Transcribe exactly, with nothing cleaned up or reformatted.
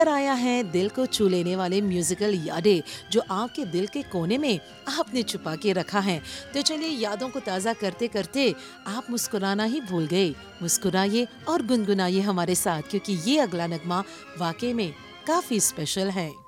आया है दिल को छू लेने वाले म्यूजिकल यादें जो आपके दिल के कोने में आपने छुपा के रखा है। तो चलिए यादों को ताज़ा करते करते आप मुस्कुराना ही भूल गए। मुस्कुराइए और गुनगुनाइए हमारे साथ, क्योंकि ये अगला नगमा वाकई में काफी स्पेशल है।